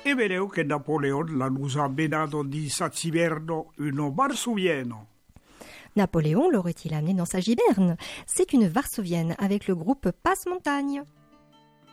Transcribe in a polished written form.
È vero che Napoleon l'ha sabinato di Satsiverno une varsovienne. Napoléon l'aurait-il amené dans sa giberne? C'est une varsouvienne avec le groupe Passe-Montagne.